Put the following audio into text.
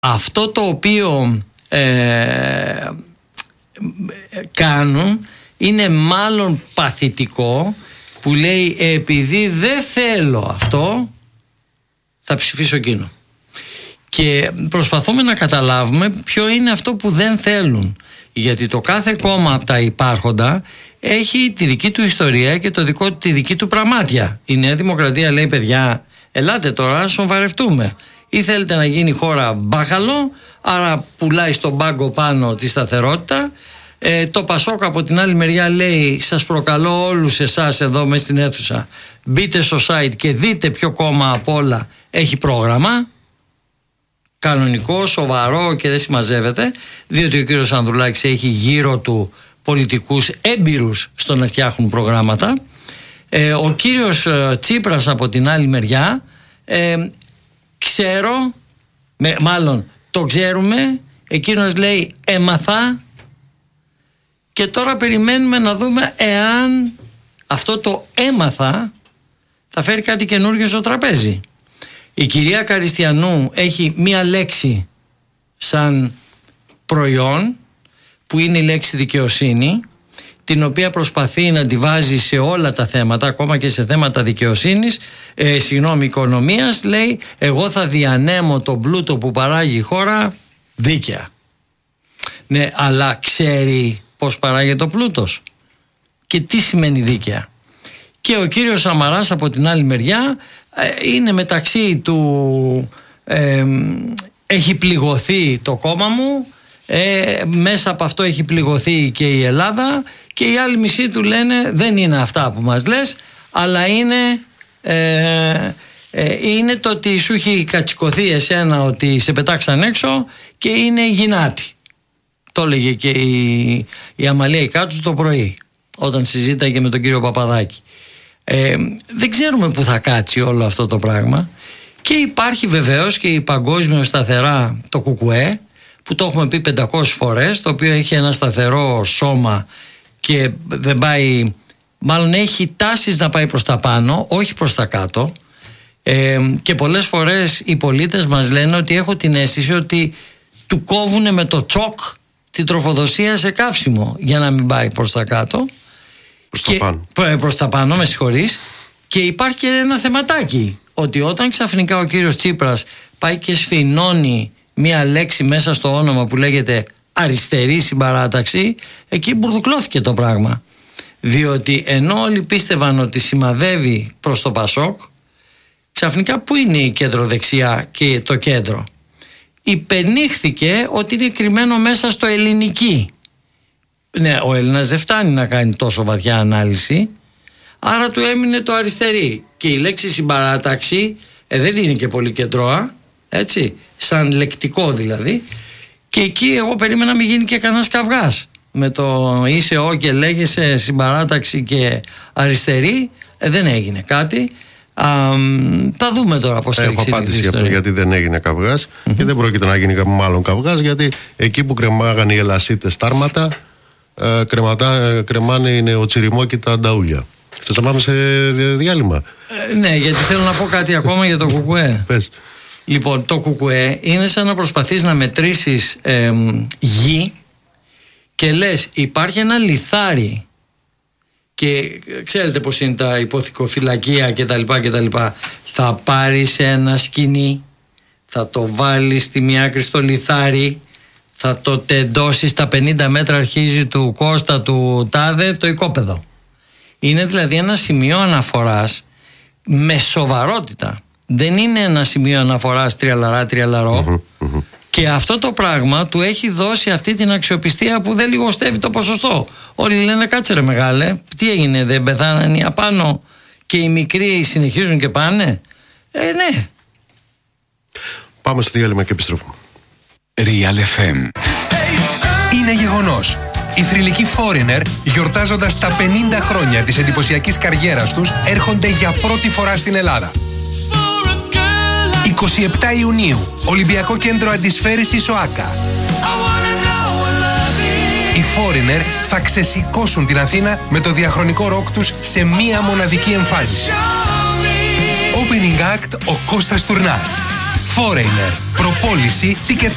Αυτό το οποίο κάνουν είναι μάλλον παθητικό, που λέει επειδή δεν θέλω αυτό θα ψηφίσω εκείνο. Και προσπαθούμε να καταλάβουμε ποιο είναι αυτό που δεν θέλουν, γιατί το κάθε κόμμα από τα υπάρχοντα έχει τη δική του ιστορία και τη δική του πραμάτια. Η Νέα Δημοκρατία λέει, παιδιά, ελάτε τώρα, σοβαρευτούμε. Ή θέλετε να γίνει χώρα μπάχαλο, άρα πουλάει στον πάγκο πάνω τη σταθερότητα. Το Πασόκ από την άλλη μεριά λέει, σας προκαλώ όλους εσάς εδώ μέσα στην αίθουσα, μπείτε στο site και δείτε ποιο κόμμα από όλα έχει πρόγραμμα κανονικό, σοβαρό και δεν συμμαζεύεται, διότι ο κύριος Ανδρουλάκης έχει γύρω του πολιτικούς έμπειρους στο να φτιάχνουν προγράμματα. Ο κύριος Τσίπρας από την άλλη μεριά, μάλλον το ξέρουμε, εκείνος λέει έμαθα, και τώρα περιμένουμε να δούμε εάν αυτό το έμαθα θα φέρει κάτι καινούργιο στο τραπέζι. Η κυρία Καριστιανού έχει μία λέξη σαν προϊόν, που είναι η λέξη δικαιοσύνη, την οποία προσπαθεί να τη βάζει σε όλα τα θέματα, ακόμα και σε θέματα δικαιοσύνης, οικονομίας. Λέει, εγώ θα διανέμω τον πλούτο που παράγει η χώρα δίκαια. Ναι, αλλά ξέρει πώς παράγεται ο πλούτος και τι σημαίνει δίκαια. Και ο κύριος Σαμαράς από την άλλη μεριά είναι μεταξύ του έχει πληγωθεί το κόμμα μου, μέσα από αυτό έχει πληγωθεί και η Ελλάδα, και οι άλλοι μισοί του λένε δεν είναι αυτά που μας λες, αλλά είναι το ότι σου έχει κατσικωθεί εσένα, ότι σε πετάξαν έξω και είναι γυνάτη. Το έλεγε και η Αμαλία Ικάτσου το πρωί όταν συζήταγε με τον κύριο Παπαδάκη. Δεν ξέρουμε που θα κάτσει όλο αυτό το πράγμα, και υπάρχει βεβαίως και η παγκόσμιο σταθερά το ΚΚΕ, που το έχουμε πει 500 φορές, το οποίο έχει ένα σταθερό σώμα και δεν πάει, μάλλον έχει τάσεις να πάει προς τα πάνω, όχι προς τα κάτω, και πολλές φορές οι πολίτες μας λένε ότι έχω την αίσθηση ότι του κόβουνε με το τσοκ την τροφοδοσία σε καύσιμο για να μην πάει προς τα κάτω, προς τα πάνω, με συγχωρείς. Και υπάρχει και ένα θεματάκι, ότι όταν ξαφνικά ο κύριος Τσίπρας πάει και σφινώνει μία λέξη μέσα στο όνομα που λέγεται αριστερή συμπαράταξη, εκεί μπουρδουκλώθηκε το πράγμα. Διότι ενώ όλοι πίστευαν ότι σημαδεύει προς το Πασόκ, ξαφνικά που είναι η κεντροδεξιά και το κέντρο? Υπενήχθηκε ότι είναι κρυμμένο μέσα στο ελληνική. Ναι, ο Έλληνας δεν φτάνει να κάνει τόσο βαθιά ανάλυση, άρα του έμεινε το αριστερή. Και η λέξη συμπαράταξη δεν είναι και πολύ κεντρώα, έτσι, σαν λεκτικό δηλαδή. Και εκεί εγώ περίμενα να μην γίνει και κανένας καυγάς με το είσαι ο και λέγεσαι συμπαράταξη και αριστερή. Δεν έγινε κάτι. Θα δούμε τώρα πώς θα εξελιχθεί. Έχω απάντηση γι' αυτό, γιατί δεν έγινε καυγάς και δεν πρόκειται να γίνει μάλλον καυγάς, γιατί εκεί που κρεμάγανε οι ελασίτες τάρματα, κρεμάνε οι νεοτσιριμόκητα νταούλια. Θες να πάμε σε διάλειμμα? Ναι, γιατί θέλω να πω κάτι ακόμα για το ΚΚΕ. Πες. Λοιπόν, το ΚΚΕ είναι σαν να προσπαθείς να μετρήσεις γη και λες υπάρχει ένα λιθάρι, και ξέρετε πως είναι τα υποθηκοφυλακεία κτλ. Θα πάρεις ένα σκοινί, θα το βάλεις στη μια άκρη στο λιθάρι, θα το τεντώσεις, στα 50 μέτρα αρχίζει του Κώστα του τάδε το οικόπεδο. Είναι δηλαδή ένα σημείο αναφοράς με σοβαρότητα. Δεν είναι ένα σημείο αναφοράς τριαλαρό. Και αυτό το πράγμα του έχει δώσει αυτή την αξιοπιστία που δεν λιγοστεύει το ποσοστό. Όλοι λένε κάτσε ρε μεγάλε, τι έγινε, δεν πεθάνανε οι απάνω και οι μικροί συνεχίζουν και πάνε? Ναι. Πάμε στο διάλειμμα και επιστρέφουμε. Real FM. Είναι γεγονός. Οι θρυλικοί Foreigner, γιορτάζοντας τα 50 χρόνια της εντυπωσιακής καριέρας τους, έρχονται για πρώτη φορά στην Ελλάδα. 27 Ιουνίου, Ολυμπιακό Κέντρο Αντισφαίρησης ΟΑΚΑ. Οι Foreigner θα ξεσηκώσουν την Αθήνα με το διαχρονικό ροκ τους σε μία μοναδική εμφάνιση. Opening act ο Κώστας Τουρνάς. Foreigner. Προπόληση Tickets